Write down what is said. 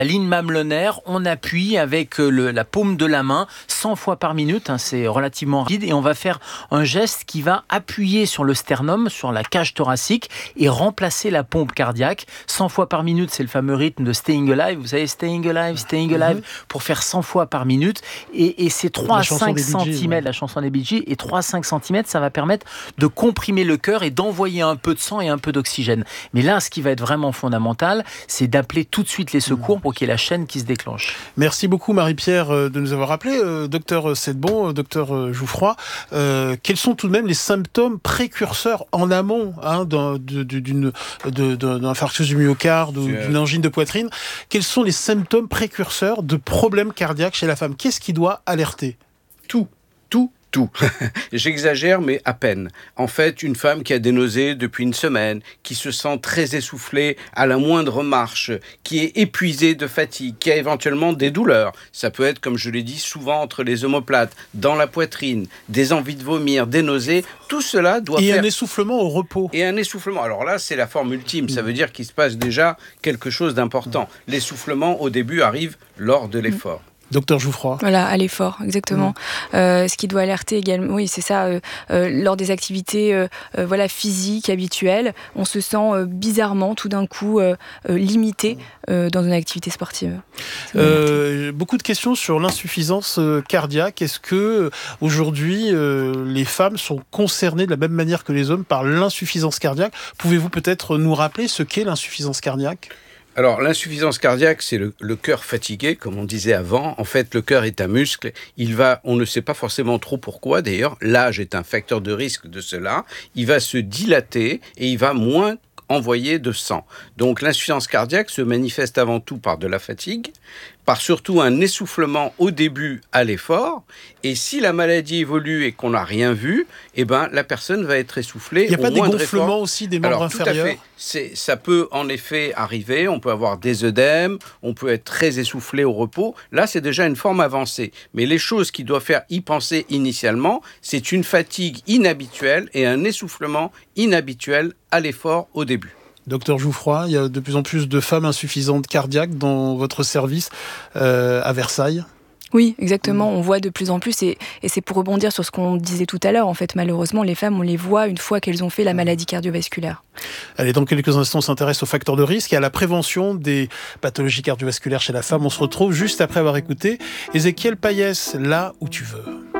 ligne mamelonnaire, on appuie avec la paume de la main 100 fois par minute, c'est relativement rapide, et on va faire un geste qui va appuyer sur le sternum, sur la cage thoracique, et remplacer la pompe cardiaque. 100 fois par minute, c'est le fameux rythme de Staying Alive, vous savez, Staying Alive, pour faire 100 fois par minute, et c'est 3 à 5 cm, la chanson des Bee Gees, et 3 à 5 cm, ça va permettre de comprimer le cœur et d'envoyer un peu de sang et un peu d'oxygène. Mais là, ce qui va être vraiment fondamental, c'est d'appeler tout de suite les secours pour qu'il y ait la chaîne qui se déclenche. Merci beaucoup Marie-Pierre de nous avoir rappelé. Docteur Sedbon, docteur Jouffroy, quels sont tout de même les symptômes précurseurs en amont d'un infarctus du myocarde ou d'une angine de poitrine? Quels sont les symptômes précurseurs de problèmes cardiaques chez la femme? Qu'est-ce qui doit alerter? Tout. J'exagère, mais à peine. En fait, une femme qui a des nausées depuis une semaine, qui se sent très essoufflée à la moindre marche, qui est épuisée de fatigue, qui a éventuellement des douleurs. Ça peut être, comme je l'ai dit, souvent entre les omoplates, dans la poitrine, des envies de vomir, des nausées. Tout cela doit faire... un essoufflement au repos. Et un essoufflement. Alors là, c'est la forme ultime. Ça veut dire qu'il se passe déjà quelque chose d'important. L'essoufflement, au début, arrive lors de l'effort. Docteur Jouffroy. Voilà, à l'effort, exactement. Ce qui doit alerter également, oui, c'est ça, lors des activités physiques, habituelles, on se sent bizarrement, tout d'un coup, limité dans une activité sportive. Beaucoup de questions sur l'insuffisance cardiaque. Est-ce que aujourd'hui, les femmes sont concernées de la même manière que les hommes par l'insuffisance cardiaque? Pouvez-vous peut-être nous rappeler ce qu'est l'insuffisance cardiaque? Alors, l'insuffisance cardiaque, c'est le cœur fatigué, comme on disait avant. En fait, le cœur est un muscle. On ne sait pas forcément trop pourquoi, d'ailleurs. L'âge est un facteur de risque de cela. Il va se dilater et il va moins envoyer de sang. Donc, l'insuffisance cardiaque se manifeste avant tout par de la fatigue, par surtout un essoufflement au début à l'effort. Et si la maladie évolue et qu'on n'a rien vu, la personne va être essoufflée. Il n'y a pas des gonflements aussi des membres inférieurs? Tout à fait. Ça peut en effet arriver. On peut avoir des œdèmes, on peut être très essoufflé au repos. Là, c'est déjà une forme avancée. Mais les choses qui doivent faire y penser initialement, c'est une fatigue inhabituelle et un essoufflement inhabituel à l'effort au début. Docteur Jouffroy, il y a de plus en plus de femmes insuffisantes cardiaques dans votre service à Versailles. Oui, exactement. On voit de plus en plus, et c'est pour rebondir sur ce qu'on disait tout à l'heure. En fait, malheureusement, les femmes, on les voit une fois qu'elles ont fait la maladie cardiovasculaire. Allez, dans quelques instants, on s'intéresse aux facteurs de risque et à la prévention des pathologies cardiovasculaires chez la femme. On se retrouve juste après avoir écouté Ézéchiel Payès, Là où tu veux.